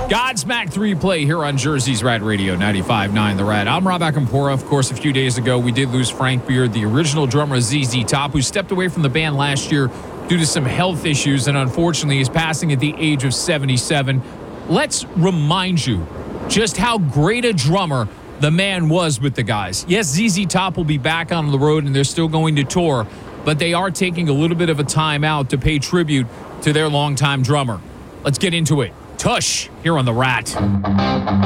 Godsmack 3 play here on Jersey's Rat Radio 95.9 The Rat. I'm Rob Akampora. Of course, a few days ago, we did lose Frank Beard, the original drummer of ZZ Top, who stepped away from the band last year due to some health issues and unfortunately is passing at the age of 77. Let's remind you just how great a drummer the man was with the guys. Yes, ZZ Top will be back on the road and they're still going to tour, but they are taking a little bit of a time out to pay tribute to their longtime drummer. Let's get into it. Tush here on The Rat.